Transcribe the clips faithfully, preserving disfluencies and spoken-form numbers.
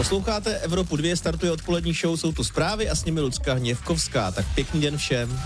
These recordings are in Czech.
Posloucháte Evropu dva, startuje odpolední show, jsou tu zprávy a s nimi Lucka Hněvkovská. Tak pěkný den všem.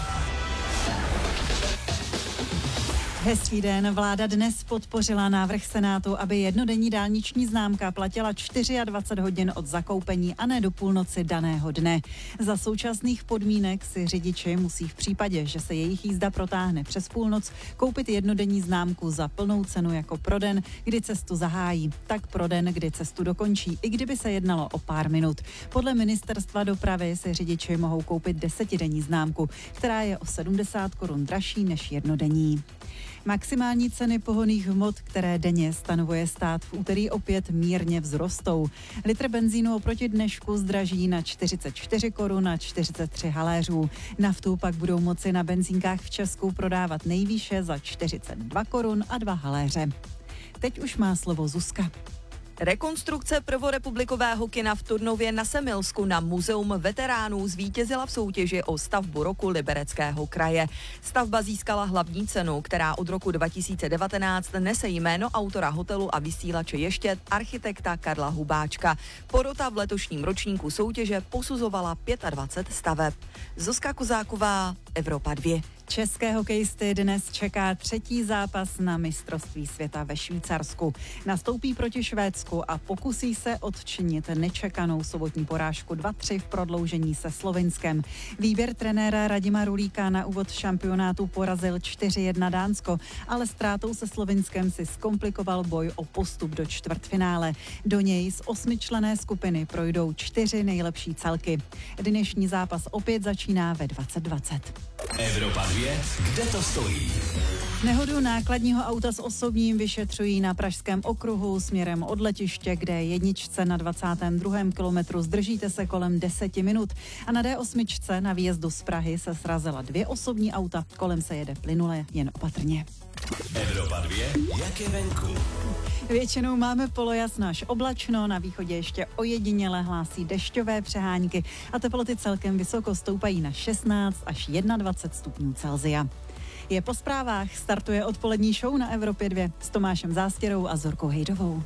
Hezký den. Vláda dnes podpořila návrh Senátu, aby jednodenní dálniční známka platila dvacet čtyři hodin od zakoupení a ne do půlnoci daného dne. Za současných podmínek si řidiči musí v případě, že se jejich jízda protáhne přes půlnoc, koupit jednodenní známku za plnou cenu jako pro den, kdy cestu zahájí, tak pro den, kdy cestu dokončí, i kdyby se jednalo o pár minut. Podle ministerstva dopravy si řidiči mohou koupit desetidenní známku, která je o sedmdesát korun dražší než jednodenní. Maximální ceny pohonných hmot, které denně stanovuje stát, v úterý opět mírně vzrostou. Litr benzínu oproti dnešku zdraží na čtyřicet čtyři korun a čtyřicet tři haléřů. Naftu pak budou moci na benzínkách v Česku prodávat nejvýše za čtyřicet dva korun a dva haléře. Teď už má slovo Zuzka. Rekonstrukce prvorepublikového kina v Turnově na Semilsku na Muzeum veteránů zvítězila v soutěži o stavbu roku Libereckého kraje. Stavba získala hlavní cenu, která od roku dva tisíce devatenáct nese jméno autora hotelu a vysílače Ještěd, architekta Karla Hubáčka. Porota v letošním ročníku soutěže posuzovala dvacet pět staveb. Zuzka Kozáková, Evropa dva. České hokejisty dnes čeká třetí zápas na mistrovství světa ve Švýcarsku. Nastoupí proti Švédsku a pokusí se odčinit nečekanou sobotní porážku dva tři v prodloužení se Slovinskem. Výběr trenéra Radima Rulíka na úvod šampionátu porazil čtyři jedna Dánsko, ale ztrátou se Slovinskem si zkomplikoval boj o postup do čtvrtfinále. Do něj z osmičlenné skupiny projdou čtyři nejlepší celky. Dnešní zápas opět začíná ve dvacet dvacet. Evropa dva, kde to stojí? Nehodu nákladního auta s osobním vyšetřují na Pražském okruhu směrem od letiště, kde jedničce na dvacátém druhém kilometru zdržíte se kolem deseti minut a na D osm na výjezdu z Prahy se srazila dvě osobní auta, kolem se jede plynule, jen opatrně. Evropa dva, jak je venku? Většinou máme polojasno až oblačno, na východě ještě ojediněle hlásí dešťové přehánky a teploty celkem vysoko stoupají na šestnáct až dvacet jedna stupňů Celsia. Je po zprávách, startuje odpolední show na Evropě dva s Tomášem Zástěrou a Zorkou Hejdovou.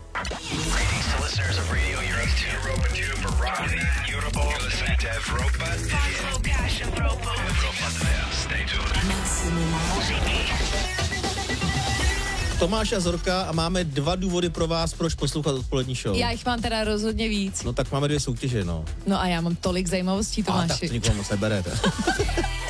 Tomáš a Zorka a máme dva důvody pro vás, proč poslouchat odpolední show. Já jich mám teda rozhodně víc. No tak máme dvě soutěže, no. No a já mám tolik zajímavostí, Tomáši. A tak to nikomu moc neberete.